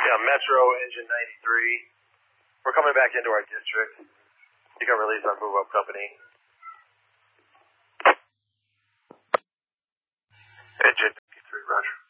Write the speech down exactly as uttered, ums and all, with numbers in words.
Yeah, Metro, engine ninety-three. We're coming back into our district. You can release our move-up company. Engine ninety-three, roger.